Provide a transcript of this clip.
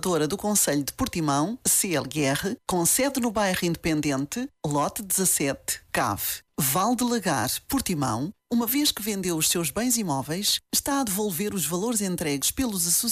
Promotora do Concelho de Portimão, CLR, com sede no bairro Independente, lote 17, CAV. Val de Lagar, Portimão, uma vez que vendeu os seus bens imóveis, está a devolver os valores entregues pelos associados